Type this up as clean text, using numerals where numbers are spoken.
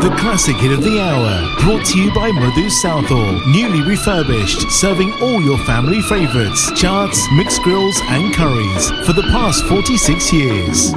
The classic hit of the hour, brought to you by Madhu Southall, newly refurbished, serving all your family favourites, charts, mixed grills and curries for the past 46 years.